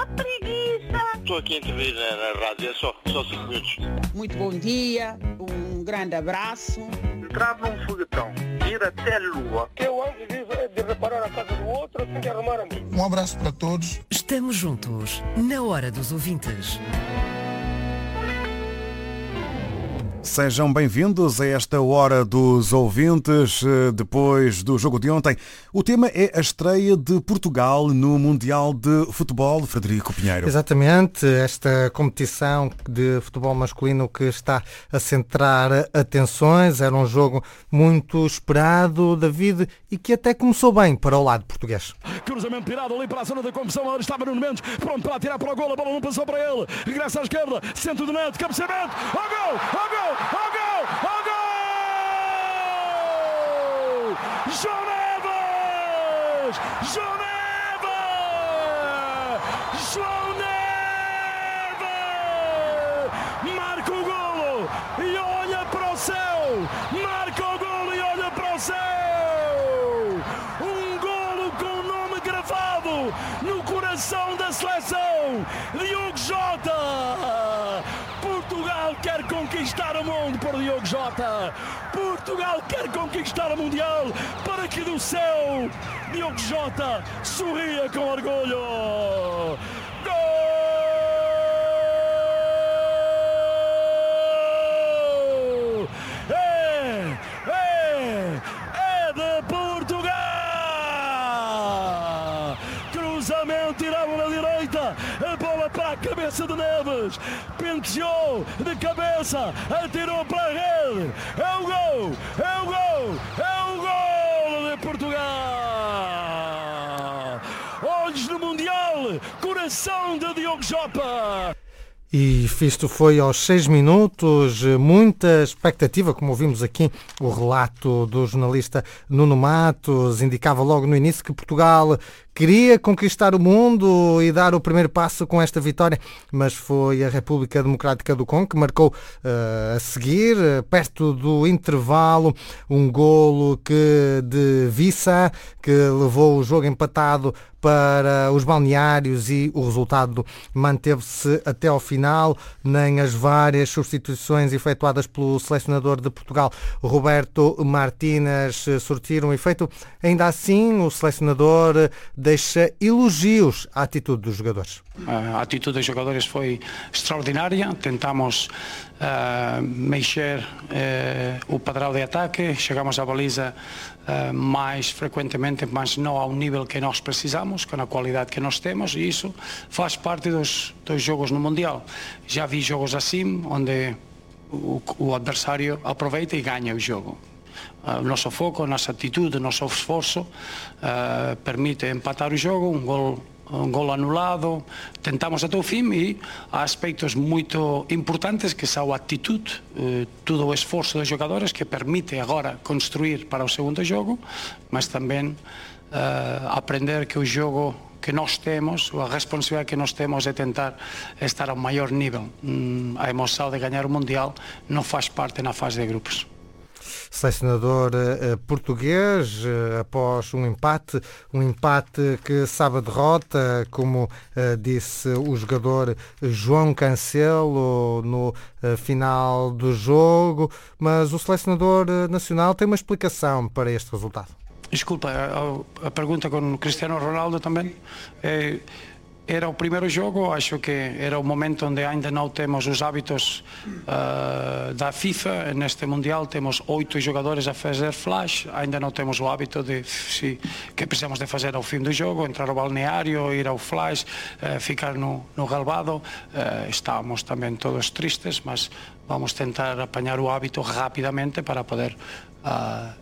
preguiça! Estou aqui a intervir na rádio, é só 5 minutos. Muito bom dia, um grande abraço. Entrar num foguetão, ir até a Lua. Eu antes de reparar a casa do outro, tenho que arrumar a mim. Um abraço para todos. Estamos juntos, na hora dos ouvintes. Sejam bem-vindos a esta Hora dos Ouvintes, depois do jogo de ontem. O tema é a estreia de Portugal no Mundial de Futebol. Frederico Pinheiro. Exatamente, esta competição de futebol masculino que está a centrar atenções. Era um jogo muito esperado, David, e que até começou bem para o lado português. Cruzamento tirado ali para a zona da confusão, ali estava Nuno Mendes, pronto para atirar para o golo, a bola não passou para ele, regressa à esquerda, centro do neto, cabeceamento, ao gol, ao gol, ao gol, ao gol! João Neves! João Neves! João Neves! Marca o golo e olha para o céu! Marca o golo e olha para o céu! Um golo com o nome gravado no coração da seleção! Diogo Jota! Portugal quer conquistar o mundo por Diogo Jota. Portugal quer conquistar o Mundial para que do céu Diogo Jota sorria com orgulho. Gol! É de Portugal! Cruzamento tirado na direita, a bola para a cabeça de Neves, penteou de cabeça, atirou para a rede, é o gol, é o gol, é o gol de Portugal! Olhos no Mundial, coração de Diogo Jota! E isto foi aos 6 minutos, muita expectativa, como ouvimos aqui, o relato do jornalista Nuno Matos indicava logo no início que Portugal queria conquistar o mundo e dar o primeiro passo com esta vitória, mas foi a República Democrática do Congo que marcou a seguir, perto do intervalo, um golo de Vissa, que levou o jogo empatado para os balneários e o resultado manteve-se até ao final, nem as várias substituições efetuadas pelo selecionador de Portugal, Roberto Martínez, surtiram efeito. Ainda assim, o selecionador deixa elogios à atitude dos jogadores. A atitude dos jogadores foi extraordinária. Tentamos mexer o padrão de ataque, chegamos à baliza mais frequentemente, mas não ao nível que nós precisamos, com a qualidade que nós temos, e isso faz parte dos jogos no Mundial. Já vi jogos assim, onde o adversário aproveita e ganha o jogo. O nosso foco, a nossa atitude, o nosso esforço permite empatar o jogo, um gol anulado, tentamos até o fim, e há aspectos muito importantes que são a atitude, todo o esforço dos jogadores que permite agora construir para o segundo jogo, mas também aprender que o jogo que nós temos, a responsabilidade que nós temos é tentar estar ao maior nível. A emoção de ganhar o Mundial não faz parte na fase de grupos. Selecionador português, após um empate que sabe a derrota, como disse o jogador João Cancelo no final do jogo, mas o selecionador nacional tem uma explicação para este resultado. Desculpa, a pergunta com o Cristiano Ronaldo também. Era o primeiro jogo, acho que era o momento onde ainda não temos os hábitos da FIFA. Neste Mundial temos 8 jogadores a fazer flash, ainda não temos o hábito que precisamos de fazer ao fim do jogo, entrar ao balneário, ir ao flash, ficar no relvado. Estamos também todos tristes, mas vamos tentar apanhar o hábito rapidamente para poder